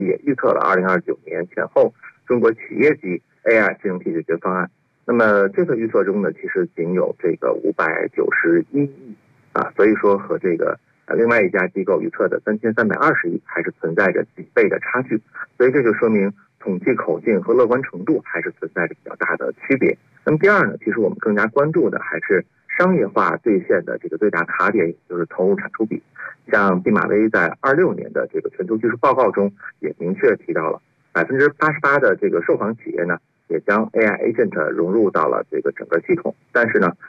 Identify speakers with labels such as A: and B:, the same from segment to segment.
A: 也预测了2029年前后中国企业级 AI 智能体解决方案。那么这个预测中呢，其实仅有这个591亿所以说和这个另外一家机构预测的3320亿还是存在着几倍的差距。所以这就说明统计口径和乐观程度还是存在着比较大的区别。那么第二呢，其实我们更加关注的还是商业化兑现的这个最大卡点，也就是投入产出比。像毕马威在26年的这个全球技术报告中也明确提到了88%的这个受访企业呢，也将 AI agent 融入到了这个整个系统。但是呢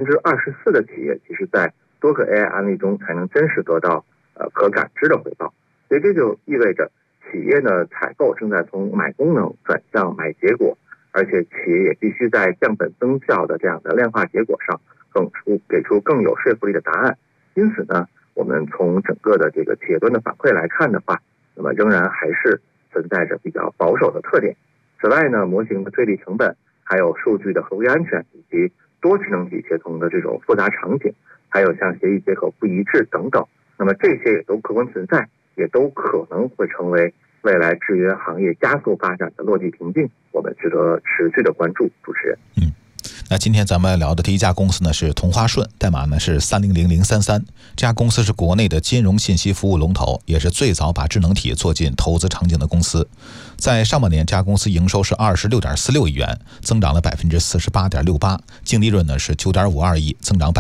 A: ，24%的企业其实在多个 AI 案例中才能真实得到可感知的回报。所以这就意味着企业呢采购正在从买功能转向买结果，而且企业也必须在降本增效的这样的量化结果上给出更有说服力的答案。因此呢，我们从整个的这个企业端的反馈来看的话，那么仍然还是存在着比较保守的特点。此外呢，模型的推理成本，还有数据的合规安全，以及多智能体协同的这种复杂场景，还有像协议接口不一致等等，那么这些也都客观存在，也都可能会成为未来制约行业加速发展的落地瓶颈，我们值得持续的关注。主持人，
B: 那今天咱们聊的第一家公司呢是同花顺，代码呢是300033。这家公司是国内的金融信息服务龙头，也是最早把智能体做进投资场景的公司。在上半年，这家公司营收是26.46亿元，增长了48.68%，净利润呢是9.52亿，增长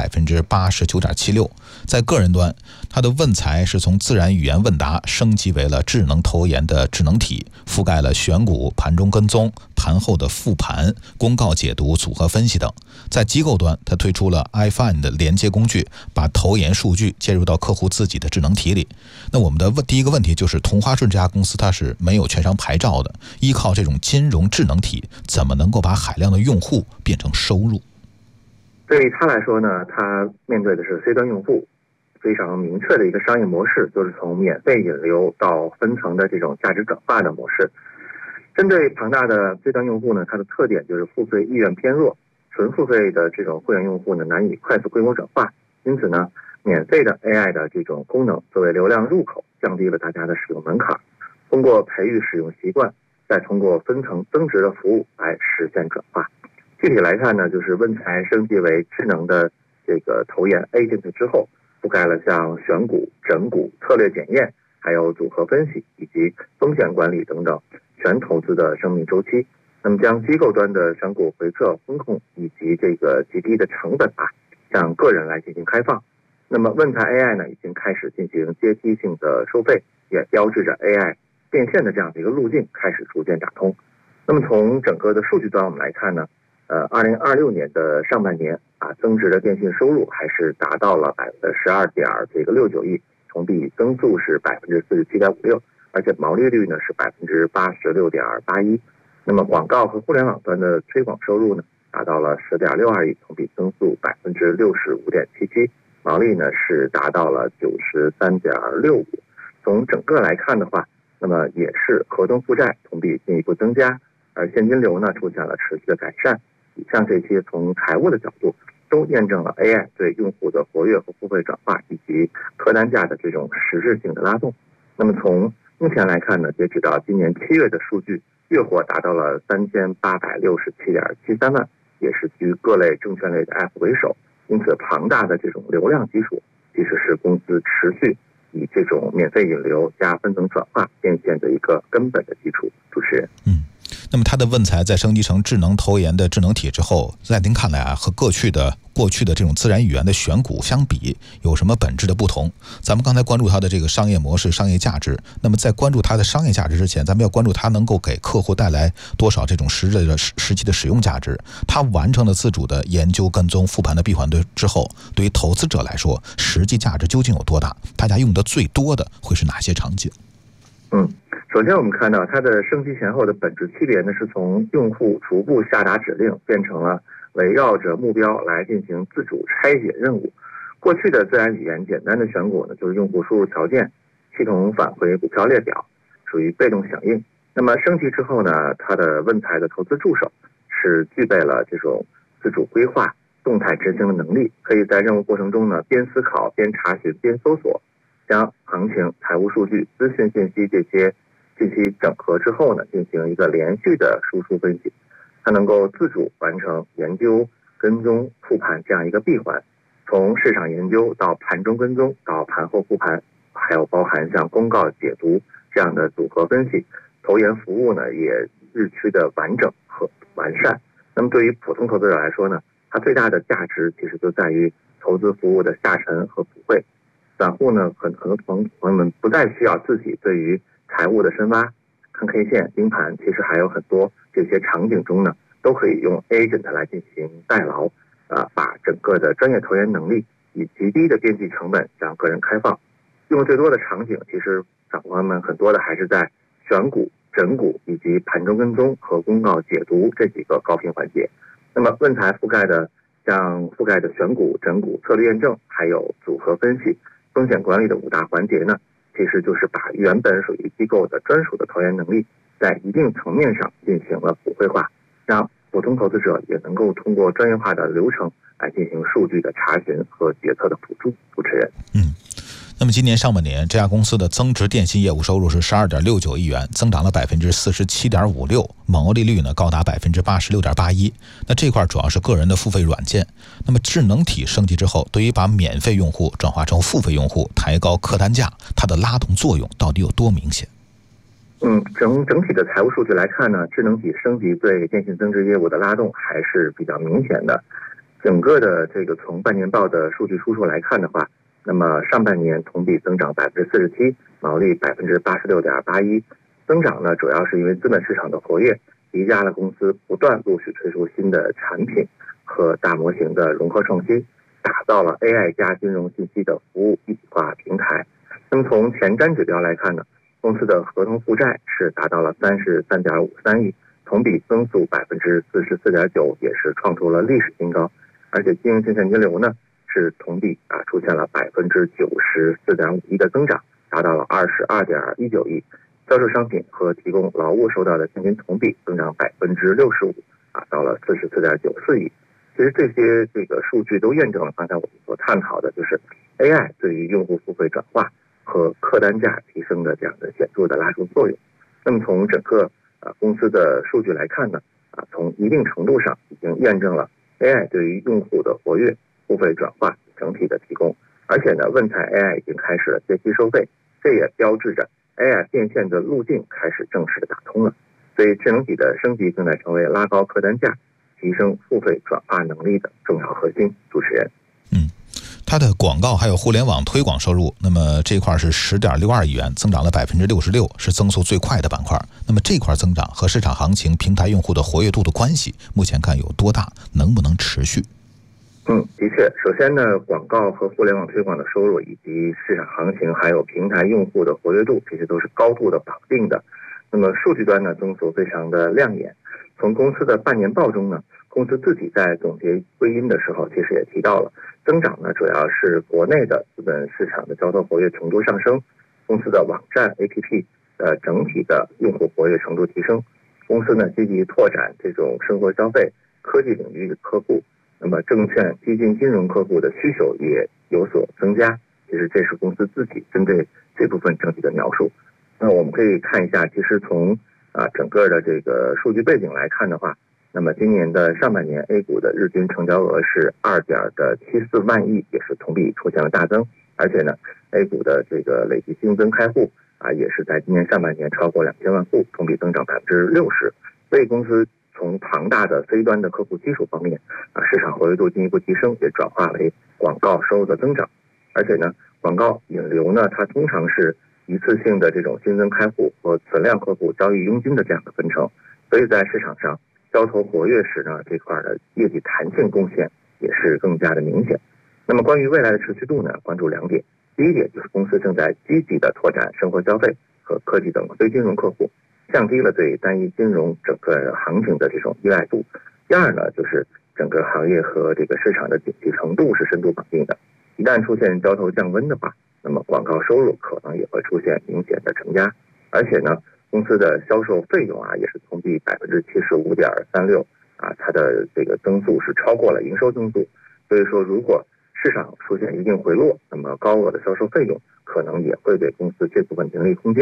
B: 89.76%。在个人端，它的问财是从自然语言问答升级为了智能投研的智能体，覆盖了选股、盘中跟踪、盘后的复盘、公告解读、组合分析等。在机构端，它推出了 iFind 的连接工具，把投研数据接入到客户自己的智能体里。那我们的第一个问题就是，同花顺这家公司它是没有券商牌照的，依靠这种金融智能体，怎么能够把海量的用户变成收入？
A: 对于他来说呢，他面对的是 C 端用户，非常明确的一个商业模式，就是从免费引流到分层的这种价值转化的模式。针对庞大的 C 端用户呢，它的特点就是付费意愿偏弱，纯付费的这种会员用户呢难以快速规模转化，因此呢，免费的 AI 的这种功能作为流量入口，降低了大家的使用门槛，通过培育使用习惯，再通过分层增值的服务来实现转化。具体来看呢，就是问财升级为智能的这个投研 agent 之后，覆盖了像选股、整股、策略检验，还有组合分析以及风险管理等等全投资的生命周期。那么将机构端的选股回测风控以及这个极低的成本向个人来进行开放。那么问财 AI 呢，已经开始进行阶梯性的收费，也标志着 AI 变现的这样的一个路径开始逐渐打通。那么从整个的数据端我们来看呢，2026年的上半年增值的电信收入还是达到了12.69亿，同比增速是47.56%，而且毛利率呢是86.81%。那么广告和互联网端的推广收入呢达到了10.62亿，同比增速65.77%，毛利呢是达到了93.65%。从整个来看的话，那么也是合同负债同比进一步增加，而现金流呢出现了持续的改善。以上这些从财务的角度都验证了 AI 对用户的活跃和付费转化以及客单价的这种实质性的拉动。那么从目前来看呢，截止到今年7月的数据，月活达到了3867.73万，也是居各类证券类的 App 为首。因此庞大的这种流量基础其实是公司持续以这种免费引流加分层转化变现的一个根本的基础。主持人，
B: 那么它的问财在升级成智能投研的智能体之后，在您看来和过去的这种自然语言的选股相比，有什么本质的不同？咱们刚才关注它的这个商业模式、商业价值，那么在关注它的商业价值之前，咱们要关注它能够给客户带来多少这种实际的使用价值。它完成了自主的研究、跟踪、复盘的闭环之后，对于投资者来说，实际价值究竟有多大？大家用的最多的会是哪些场景？
A: 首先我们看到它的升级前后的本质区别呢，是从用户逐步下达指令变成了围绕着目标来进行自主拆解任务。过去的自然语言简单的选股呢，就是用户输入条件，系统返回股票列表，属于被动响应。那么升级之后呢，它的问财的投资助手是具备了这种自主规划、动态执行的能力，可以在任务过程中呢边思考边查询边搜索，将行情、财务数据、资讯信息这些信息整合之后呢，进行一个连续的输出分析，它能够自主完成研究、跟踪、复盘这样一个闭环，从市场研究到盘中跟踪到盘后复盘，还有包含像公告解读这样的组合分析，投研服务呢也日趋的完整和完善。那么对于普通投资者来说呢，它最大的价值其实就在于投资服务的下沉和普惠。散户呢，很多朋友们不再需要自己对于财务的深挖，看 K 线、盯盘，其实还有很多这些场景中呢，都可以用 agent 来进行代劳，把整个的专业投研能力以极低的边际成本向个人开放。用最多的场景，其实散户朋友们很多的还是在选股、整股以及盘中跟踪和公告解读这几个高频环节。那么问财覆盖的选股、整股、策略验证，还有组合分析、风险管理的5大环节呢，其实就是把原本属于机构的专属的投研能力，在一定层面上进行了普惠化，让普通投资者也能够通过专业化的流程来进行数据的查询和决策的辅助。主持人，
B: 那么今年上半年，这家公司的增值电信业务收入是12.69亿元，增长了47.56%，毛利率呢高达86.81%。那这块主要是个人的付费软件。那么智能体升级之后，对于把免费用户转化成付费用户，抬高客单价，它的拉动作用到底有多明显？
A: 整体的财务数据来看呢，智能体升级对电信增值业务的拉动还是比较明显的。整个的这个从半年报的数据出处来看的话，那么上半年同比增长47%，毛利86.81%，增长呢主要是因为资本市场的活跃，迪加了公司不断陆续推出新的产品和大模型的融合创新，打造了 AI 加金融信息的服务一体化平台。那么从前瞻指标来看呢，公司的合同负债是达到了33.53亿，同比增速44.9%，也是创出了历史新高。而且经营性现金流呢是同比出现了94.5%亿的增长，达到了22.19亿。销售商品和提供劳务收到的现金同比增长65%，到了44.94亿。其实这个数据都验证了刚才我们所探讨的，就是 AI 对于用户付费转化和客单价提升的这样的显著的拉动作用。那么从整个公司的数据来看呢，从一定程度上已经验证了 AI 对于用户的活跃、付费转化整体的提供。而且呢，问财 AI 已经开始了阶梯收费，这也标志着 AI 变现的路径开始正式的打通了。所以智能体的升级正在成为拉高客单价、提升付费转化能力的重要核心。主持人，
B: 它的广告还有互联网推广收入，那么这块是10.62亿元，增长了66%，是增速最快的板块。那么这块增长和市场行情、平台用户的活跃度的关系，目前看有多大，能不能持续？
A: 的确，首先呢，广告和互联网推广的收入以及市场行情还有平台用户的活跃度，这些都是高度的绑定的。那么数据端呢，增速非常的亮眼。从公司的半年报中呢，公司自己在总结归因的时候，其实也提到了，增长呢主要是国内的资本市场的交投活跃程度上升，公司的网站 APP 整体的用户活跃程度提升，公司呢积极拓展这种生活消费、科技领域的客户，那么证券、基金、金融客户的需求也有所增加。其实这是公司自己针对这部分整体的描述。那我们可以看一下，其实从整个的这个数据背景来看的话，那么今年的上半年 A 股的日均成交额是2.74万亿，也是同比出现了大增。而且呢 A 股的这个累计新增开户也是在今年上半年超过2000万户，同比增长60%。所以公司从庞大的 C 端的客户基础方面市场活跃度进一步提升，也转化为广告收入的增长。而且呢，广告引流呢，它通常是一次性的这种新增开户和存量客户交易佣金的这样的分成，所以在市场上交投活跃时呢，这块的业绩弹性贡献也是更加的明显。那么关于未来的持续度呢，关注2点。第一点就是公司正在积极的拓展生活消费和科技等非金融客户，降低了对单一金融整个行情的这种依赖度。第二呢，就是整个行业和这个市场的景气程度是深度绑定的。一旦出现交投降温的话，那么广告收入可能也会出现明显的承压。而且呢，公司的销售费用也是同比75.36%它的这个增速是超过了营收增速。所以说，如果市场出现一定回落，那么高额的销售费用可能也会对公司这部分盈利空间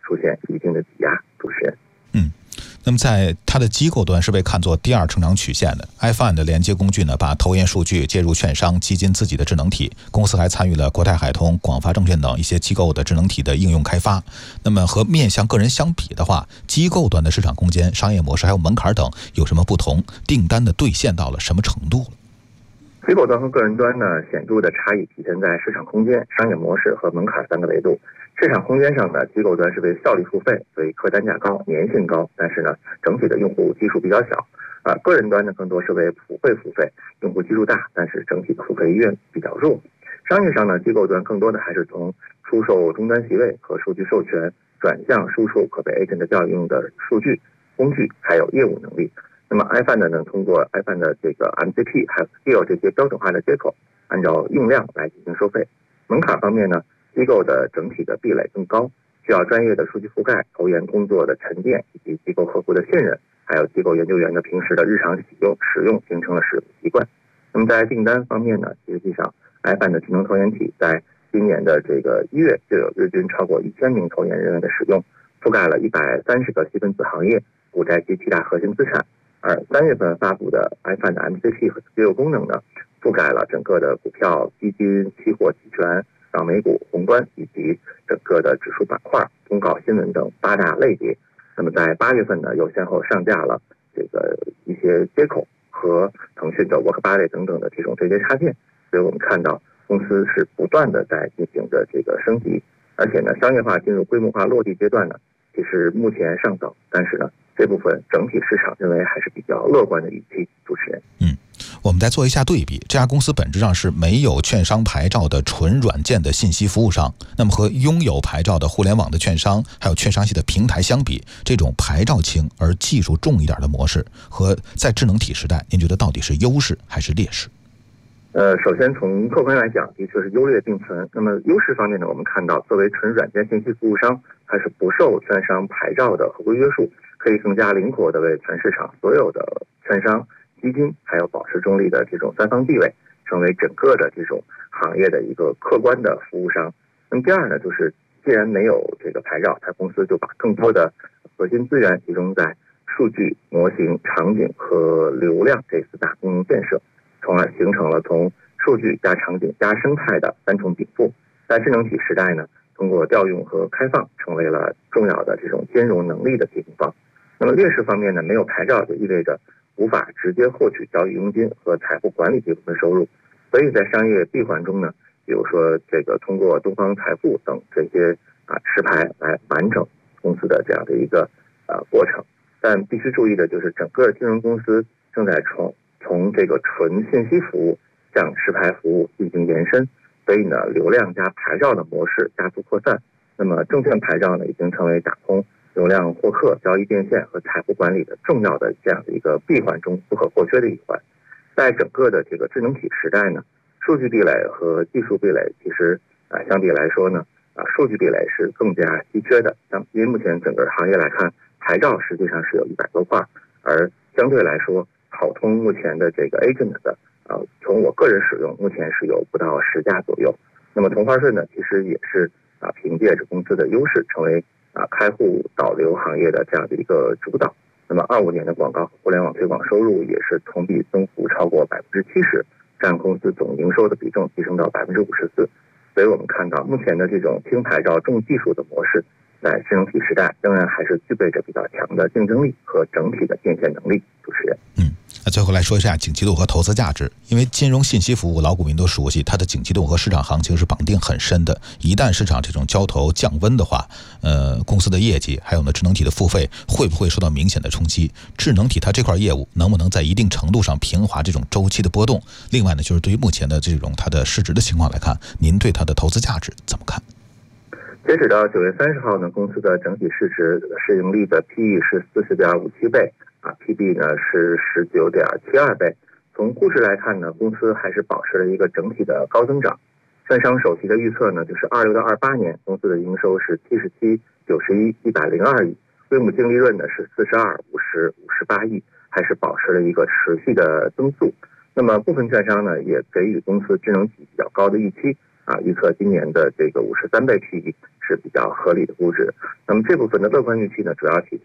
A: 出现一定的挤压。主持人。
B: 那么在它的机构端是被看作第二成长曲线的 iFund 的连接工具呢，把投研数据接入券商、基金自己的智能体。公司还参与了国泰海通、广发证券等一些机构的智能体的应用开发。那么和面向个人相比的话，机构端的市场空间、商业模式还有门槛等有什么不同？订单的兑现到了什么程度了？
A: 机构端和个人端呢，显著的差异体现在市场空间、商业模式和门槛3个维度。市场空间上呢，机构端是为效率付费，所以客单价高、粘性高，但是呢，整体的用户基数比较小。个人端呢，更多是为普惠付费，用户基数大，但是整体的付费意愿比较弱。商业上呢，机构端更多的还是从出售终端席位和数据授权，转向输出可被 agent 调用的数据、工具还有业务能力。那么 iFund 呢，通过 iFund 的这个 MCP 还有 Skill 这些标准化的接口，按照用量来进行收费。门槛方面呢，机构的整体的壁垒更高，需要专业的数据覆盖、投研工作的沉淀，以及机构客户的信任，还有机构研究员的平时的日常使用形成了使用习惯。那么在订单方面呢，实际上 iFund 的智能投研体在今年的这个1月就有日均超过1000名投研人员的使用，覆盖了130个细分子行业、股债及7大核心资产。而3月份发布的 iFund 的 MCP 和 Skill 功能呢，覆盖了整个的股票、基金、期货、期权、港美股、宏观以及整个的指数板块、公告新闻等8大类别。那么在8月份呢，又先后上架了这个一些接口和腾讯的 Workbuddy 等等的这种对接插件。所以我们看到公司是不断的在进行着这个升级，而且呢，商业化进入规模化落地阶段呢，其实目前尚早，但是呢，这部分整体市场认为还是比较乐观的预期。主持人，
B: 我们再做一下对比，这家公司本质上是没有券商牌照的纯软件的信息服务商。那么和拥有牌照的互联网的券商还有券商系的平台相比，这种牌照轻而技术重一点的模式，和在智能体时代，您觉得到底是优势还是劣势？
A: 首先从客观来讲，的确是优劣并存。那么优势方面呢，我们看到作为纯软件信息服务商，它是不受券商牌照的合规约束，可以更加灵活的为全市场所有的券商、基金还有保持中立的这种3方地位，成为整个的这种行业的一个客观的服务商。那么第二呢，就是既然没有这个牌照，它公司就把更多的核心资源集中在数据、模型、场景和流量这4大功能建设，从而形成了从数据加场景加生态的3重禀赋。在智能体时代呢，通过调用和开放成为了重要的这种兼容能力的提供方。那么劣势方面呢，没有牌照就意味着无法直接获取交易佣金和财富管理提供的收入，所以在商业闭环中呢，比如说这个通过东方财富等这些持牌来完成公司的这样的一个过程。但必须注意的就是整个金融公司正在从这个纯信息服务向持牌服务进行延伸，所以呢，流量加牌照的模式加速扩散。那么证券牌照呢，已经成为打通流量获客、交易变现和财富管理的重要的这样的一个闭环中不可或缺的一环。在整个的这个智能体时代呢，数据壁垒和技术壁垒其实相比来说呢，数据壁垒是更加稀缺的。因为目前整个行业来看，牌照实际上是有100多块，而相对来说，好通目前的这个 agent 的从我个人使用，目前是有不到10家左右。那么同花顺呢，其实也是凭借着公司的优势，成为开户导流行业的这样的一个主导。那么25年的广告和互联网推广收入也是同比增幅超过70%，占公司总营收的比重提升到54%。所以我们看到目前的这种轻牌照重技术的模式，在智能体时代仍然还是具备着比较强的竞争力和整体的变现能力。主持人，
B: 那最后来说一下景气度和投资价值。因为金融信息服务老股民都熟悉，它的景气度和市场行情是绑定很深的。一旦市场这种交投降温的话，公司的业绩还有呢智能体的付费会不会受到明显的冲击？智能体它这块业务能不能在一定程度上平滑这种周期的波动？另外呢，就是对于目前的这种它的市值的情况来看，您对它的投资价值怎么看？
A: 截止到9月30号呢，公司的整体市值市盈率的 PE 是40.57倍，PB 呢是19.72倍。从估值来看呢，公司还是保持了一个整体的高增长。券商首席的预测呢，就是26到28年公司的营收是77、91、102亿，规模净利润呢是42、50、58亿，还是保持了一个持续的增速。那么部分券商呢，也给予公司智能体比较高的预期预测今年的这个53倍 PE 是比较合理的估值。那么这部分的乐观预期呢，主要体